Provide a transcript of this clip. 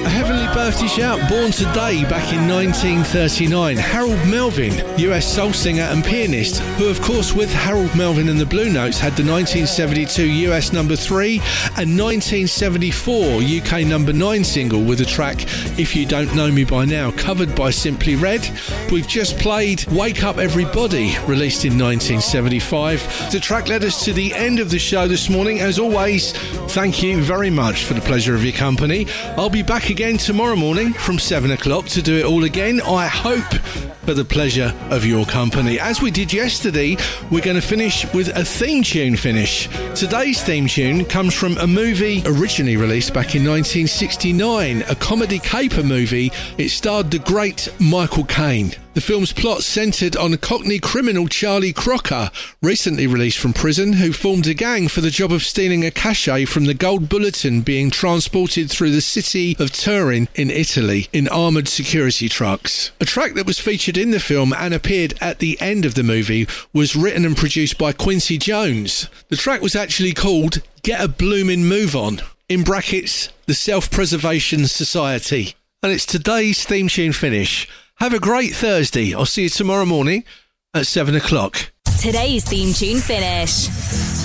A heavenly birthday shout, born today back in 1939. Harold Melvin, US soul singer and pianist, who of course with Harold Melvin and the Blue Notes had the 1972 US number 3 and 1974 UK number 9 single with the track If You Don't Know Me By Now, covered by Simply Red. We've just played Wake Up Everybody, released in 1975. The track led us to the end of the show this morning. As always, thank you very much for the pleasure of your company. I'll be back again tomorrow morning from 7 o'clock to do it all again. I hope for the pleasure of your company. As we did yesterday, we're going to finish with a theme tune finish. Today's theme tune comes from a movie originally released back in 1969, a comedy caper movie. It starred the great Michael Caine. The film's plot centred on a Cockney criminal, Charlie Crocker, recently released from prison, who formed a gang for the job of stealing a cachet from the Gold Bulletin being transported through the city of Turin in Italy in armoured security trucks. A track that was featured in the film and appeared at the end of the movie was written and produced by Quincy Jones. The track was actually called Get a Bloomin' Move On, in brackets, the Self-Preservation Society. And it's today's theme tune finish. Have a great Thursday. I'll see you tomorrow morning at 7 o'clock. Today's theme tune finish.